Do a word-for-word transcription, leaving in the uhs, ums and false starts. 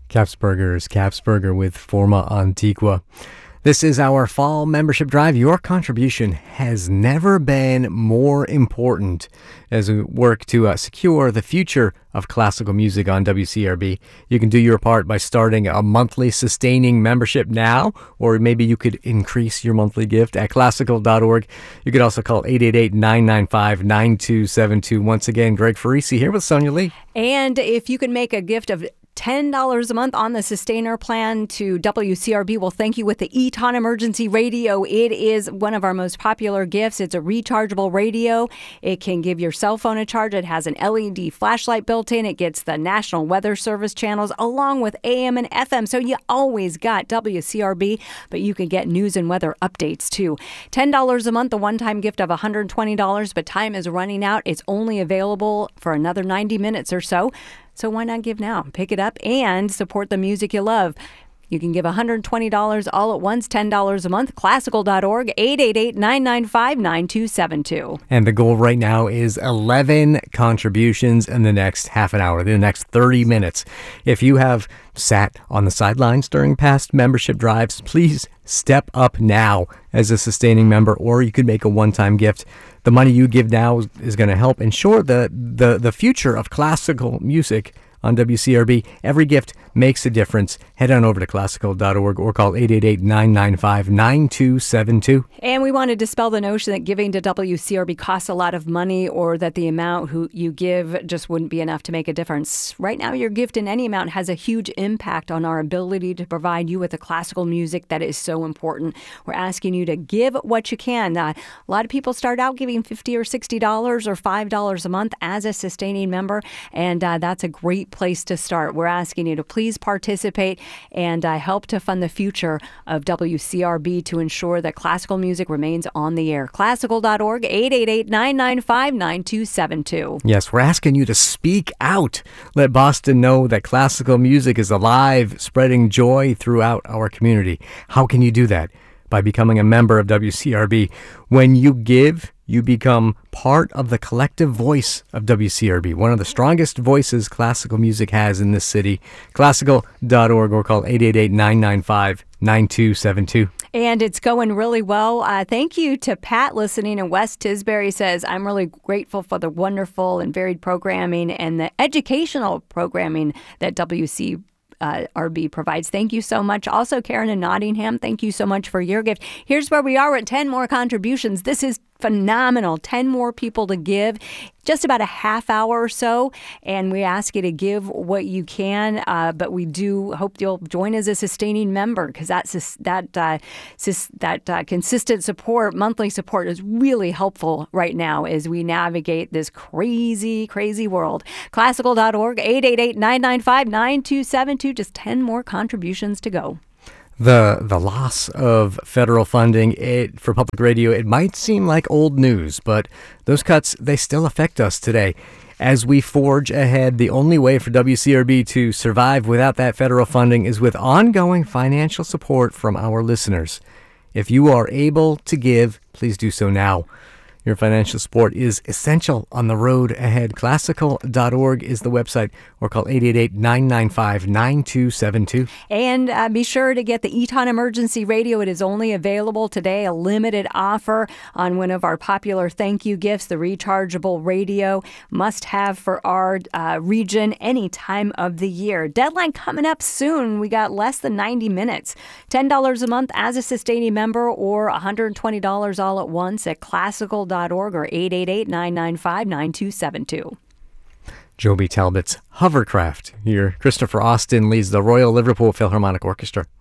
Capsburgers, Capsburger with Forma Antigua. This is our fall membership drive. Your contribution has never been more important as we work to uh, secure the future of classical music on W C R B. You can do your part by starting a monthly sustaining membership now, or maybe you could increase your monthly gift at classical dot org. You could also call eight eight eight, nine nine five, nine two seven two. Once again, Greg Farisi here with Sonia Lee. And if you can make a gift of ten dollars a month on the Sustainer plan to W C R B, we'll thank you with the Eton Emergency Radio. It is one of our most popular gifts. It's a rechargeable radio. It can give your cell phone a charge. It has an L E D flashlight built in. It gets the National Weather Service channels along with A M and F M. So you always got W C R B, but you can get news and weather updates too. ten dollars a month, a one-time gift of one hundred twenty dollars, but time is running out. It's only available for another ninety minutes or so. So why not give now? Pick it up and support the music you love. You can give one hundred twenty dollars all at once, ten dollars a month, classical dot org, eight eight eight, nine nine five, nine two seven two. And the goal right now is eleven contributions in the next half an hour, the next thirty minutes. If you have sat on the sidelines during past membership drives, please step up now as a sustaining member, or you could make a one-time gift. The money you give now is going to help ensure the, the, the future of classical music on W C R B. Every gift makes a difference. Head on over to classical dot org or call eight eight eight, nine nine five, nine two seven two. And we want to dispel the notion that giving to W C R B costs a lot of money, or that the amount who you give just wouldn't be enough to make a difference. Right now, your gift in any amount has a huge impact on our ability to provide you with the classical music that is so important. We're asking you to give what you can. Uh, a lot of people start out giving fifty dollars or sixty dollars or five dollars a month as a sustaining member, and uh, that's a great place to start. We're asking you to please participate and uh, help to fund the future of W C R B to ensure that classical music remains on the air. classical dot org, eight eight eight, nine nine five, nine two seven two. Yes, we're asking you to speak out. Let Boston know that classical music is alive, spreading joy throughout our community. How can you do that? By becoming a member of W C R B. When you give, you become part of the collective voice of W C R B, one of the strongest voices classical music has in this city. classical dot org or call eight eight eight, nine nine five, nine two seven two. And it's going really well. Uh, thank you to Pat listening in West Tisbury. Says, I'm really grateful for the wonderful and varied programming and the educational programming that W C Uh, R B provides. Thank you so much. Also, Karen in Nottingham, thank you so much for your gift. Here's where we are at ten more contributions. This is phenomenal. ten more people to give, just about a half hour or so. And we ask you to give what you can. Uh, but we do hope you'll join as a sustaining member, because that's that uh, that uh, consistent support, monthly support, is really helpful right now as we navigate this crazy, crazy world. classical dot org, eight eight eight, nine nine five, nine two seven two. Just ten more contributions to go. The the loss of federal funding it, for public radio, it might seem like old news, but those cuts, they still affect us today. As we forge ahead, the only way for W C R B to survive without that federal funding is with ongoing financial support from our listeners. If you are able to give, please do so now. Your financial support is essential on the road ahead. classical dot org is the website, or call eight eight eight, nine nine five, nine two seven two. And uh, be sure to get the Eton Emergency Radio. It is only available today, a limited offer on one of our popular thank you gifts, the rechargeable radio. Must have for our uh, region any time of the year. Deadline coming up soon. We got less than ninety minutes. ten dollars a month as a sustaining member, or one hundred twenty dollars all at once at classical dot org or eight eight eight, nine nine five, nine two seven two. Joby Talbot's Hovercraft. Here, Christopher Austin leads the Royal Liverpool Philharmonic Orchestra.